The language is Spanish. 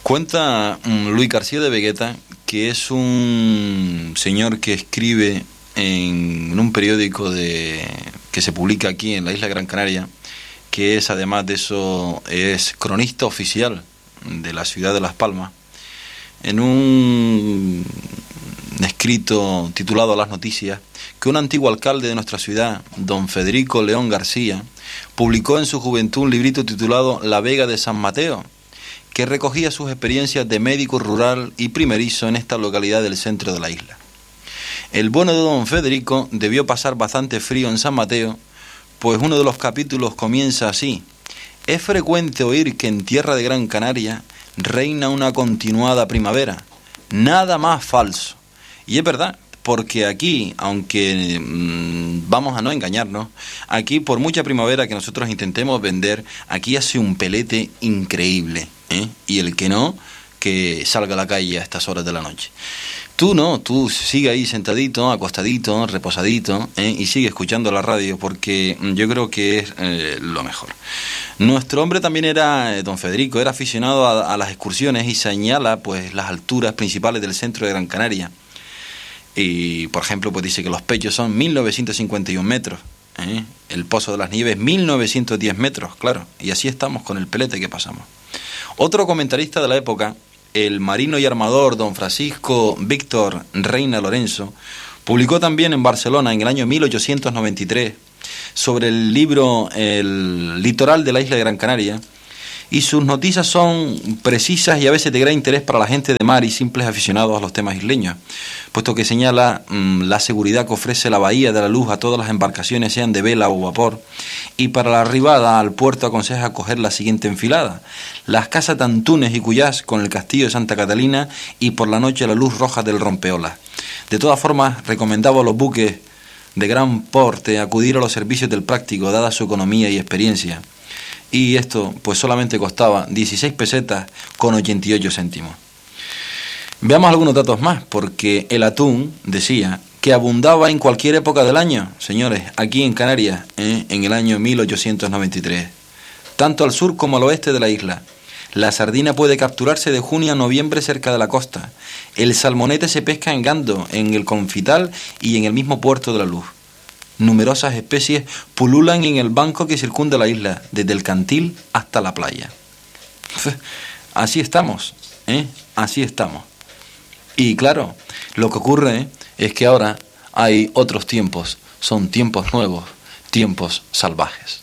Cuenta Luis García de Vegueta, que es un señor que escribe en un periódico que se publica aquí en la isla de Gran Canaria, que es, además de eso, es cronista oficial de la ciudad de Las Palmas, en un escrito titulado Las Noticias, que un antiguo alcalde de nuestra ciudad, don Federico León García, publicó en su juventud un librito titulado La Vega de San Mateo, que recogía sus experiencias de médico rural y primerizo en esta localidad del centro de la isla. El bueno de don Federico debió pasar bastante frío en San Mateo, pues uno de los capítulos comienza así: es frecuente oír que en tierra de Gran Canaria reina una continuada primavera. Nada más falso. Y es verdad, porque aquí, aunque vamos a no engañarnos, aquí por mucha primavera que nosotros intentemos vender, aquí hace un pelete increíble, ¿eh? Y el que no, que salga a la calle a estas horas de la noche. Tú no, tú sigue ahí sentadito, acostadito, reposadito, y sigue escuchando la radio, porque yo creo que es lo mejor. Nuestro hombre también era, don Federico, era aficionado a las excursiones y señala pues las alturas principales del centro de Gran Canaria. Y, por ejemplo, pues dice que los Pechos son 1951 metros, el Pozo de las Nieves 1910 metros, claro, y así estamos con el pelete que pasamos. Otro comentarista de la época, el marino y armador don Francisco Víctor Reina Lorenzo, publicó también en Barcelona en el año 1893 sobre el libro El litoral de la isla de Gran Canaria, y sus noticias son precisas y a veces de gran interés para la gente de mar y simples aficionados a los temas isleños, puesto que señala la seguridad que ofrece la Bahía de la Luz a todas las embarcaciones, sean de vela o vapor, y para la arribada al puerto aconseja coger la siguiente enfilada: las casas de Antunes y Cuyás con el castillo de Santa Catalina, y por la noche la luz roja del Rompeolas. De todas formas, recomendaba a los buques de gran porte acudir a los servicios del práctico, dada su economía y experiencia. Y esto pues solamente costaba 16 pesetas con 88 céntimos. Veamos algunos datos más, porque el atún, decía, que abundaba en cualquier época del año, señores, aquí en Canarias, en el año 1893, tanto al sur como al oeste de la isla. La sardina puede capturarse de junio a noviembre cerca de la costa. El salmonete se pesca en Gando, en el Confital y en el mismo puerto de la Luz. Numerosas especies pululan en el banco que circunda la isla, desde el cantil hasta la playa. Así estamos, así estamos. Y claro, lo que ocurre es que ahora hay otros tiempos, son tiempos nuevos, tiempos salvajes.